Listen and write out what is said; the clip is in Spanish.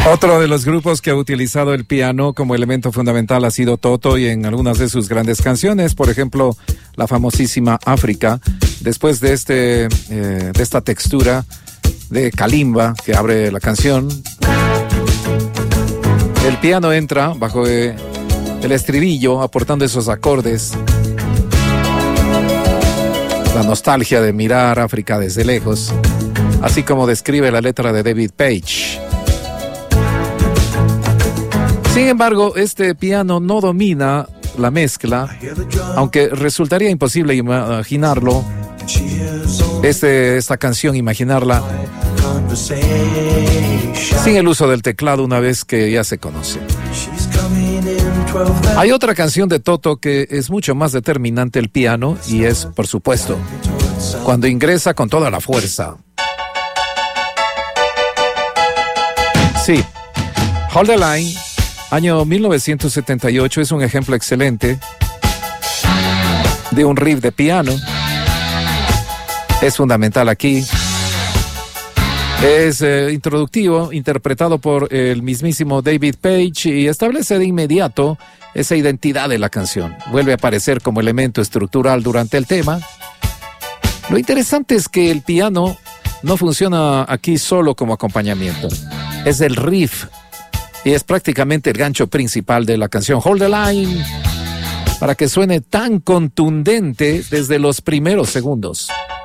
Otro de los grupos que ha utilizado el piano como elemento fundamental ha sido Toto, y en algunas de sus grandes canciones, por ejemplo, la famosísima África, después de esta textura de kalimba que abre la canción, el piano entra bajo el estribillo, aportando esos acordes, la nostalgia de mirar África desde lejos, así como describe la letra de David Paich. Sin embargo, este piano no domina la mezcla, aunque resultaría imposible imaginarlo, esta canción, imaginarla sin el uso del teclado una vez que ya se conoce. Hay otra canción de Toto que es mucho más determinante el piano, y es, por supuesto, cuando ingresa con toda la fuerza. Sí, Hold the Line, año 1978, es un ejemplo excelente de un riff de piano. Es fundamental aquí. Es introductivo, interpretado por el mismísimo David Paich, y establece de inmediato esa identidad de la canción. Vuelve a aparecer como elemento estructural durante el tema. Lo interesante es que el piano no funciona aquí solo como acompañamiento. Es el riff y es prácticamente el gancho principal de la canción Hold the Line, para que suene tan contundente desde los primeros segundos.